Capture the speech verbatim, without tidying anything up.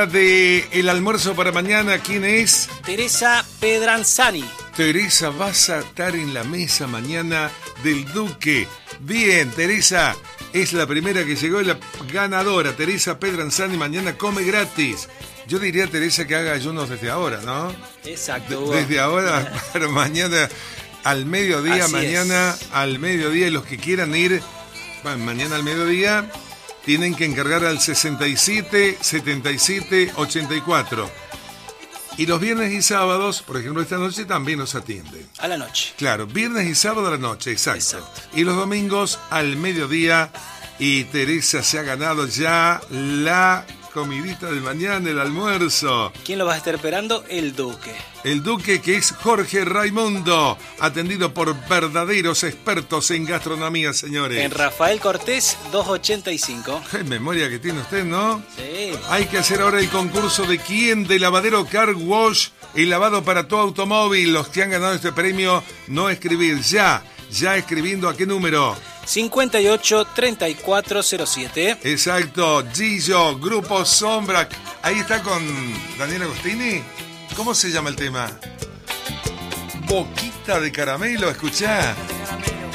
De el almuerzo para mañana, ¿quién es? Teresa Pedranzani. Teresa, vas a estar en la mesa mañana del Duque. Bien, Teresa, es la primera que llegó, la ganadora. Teresa Pedranzani mañana come gratis. Yo diría, Teresa, que haga ayunos desde ahora, ¿no? Exacto. De- desde ahora para mañana al mediodía, Así mañana es. al mediodía. Y los que quieran ir, bueno, mañana al mediodía, tienen que encargar al sesenta y siete, setenta y siete, ochenta y cuatro. Y los viernes y sábados, por ejemplo, esta noche también nos atienden. A la noche. Claro, viernes y sábado a la noche, exacto. Exacto. Y los domingos al mediodía. Y Teresa se ha ganado ya la comidita de mañana, el almuerzo. ¿Quién lo va a estar esperando? El Duque. El Duque, que es Jorge Raimundo, atendido por verdaderos expertos en gastronomía, señores. En Rafael Cortés, doscientos ochenta y cinco. Qué memoria que tiene usted, ¿no? Sí. Hay que hacer ahora el concurso de quién, de Lavadero Car Wash, el lavado para tu automóvil. Los que han ganado este premio, no escribir, ya, ya escribiendo a qué número. cincuenta y ocho, treinta y cuatro, cero siete. Exacto, Gillo, Grupo Sombra. Ahí está con Daniel Agostini. ¿Cómo se llama el tema? Boquita de caramelo, escuchá.